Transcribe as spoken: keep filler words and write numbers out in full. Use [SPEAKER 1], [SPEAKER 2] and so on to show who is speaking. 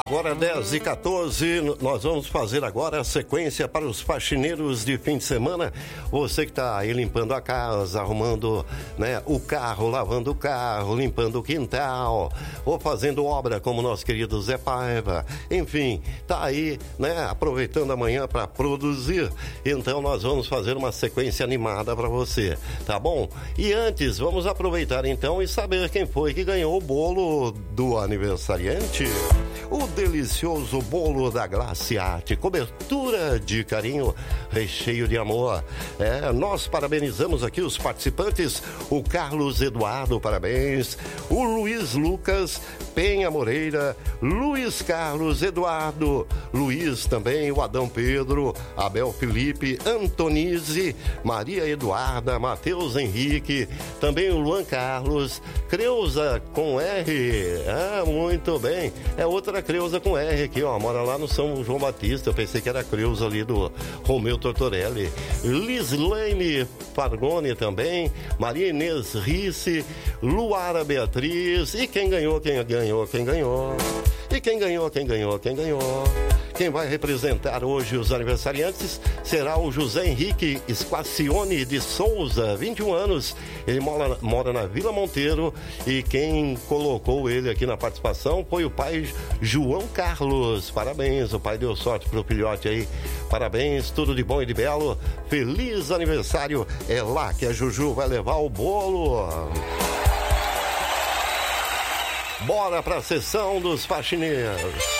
[SPEAKER 1] Agora dez e quatorze, nós vamos fazer agora a sequência para os faxineiros de fim de semana. Você que está aí limpando a casa, arrumando, né, o carro, lavando o carro, limpando o quintal, ou fazendo obra como nosso querido Zé Paiva. Enfim, tá aí, né, aproveitando a manhã para produzir. Então nós vamos fazer uma sequência animada para você, tá bom? E antes, vamos aproveitar então e saber quem foi que ganhou o bolo do aniversariante. O delicioso bolo da Glaciate, cobertura de carinho, recheio de amor. É, nós parabenizamos aqui os participantes, o Carlos Eduardo, parabéns, o Luiz Lucas Penha Moreira, Luiz Carlos Eduardo, Luiz também, o Adão Pedro, Abel Felipe, Antonise, Maria Eduarda, Matheus Henrique, também o Luan Carlos, Creuza com R, ah, muito bem, é outra Creuza com R aqui, ó, mora lá no São João Batista, eu pensei que era a Creuza ali do Romeu Tortorelli, Lislaine Fargoni também, Maria Inês Risse, Luara Beatriz, e quem ganhou, quem ganhou, quem ganhou, e quem ganhou, quem ganhou, quem ganhou. Quem vai representar hoje os aniversariantes será o José Henrique Squacione de Souza, vinte e um anos. Ele mora, mora na Vila Monteiro e quem colocou ele aqui na participação foi o pai João Carlos. Parabéns, o pai deu sorte pro filhote aí. Parabéns, tudo de bom e de belo. Feliz aniversário. É lá que a Juju vai levar o bolo. Bora pra sessão dos faxineiros.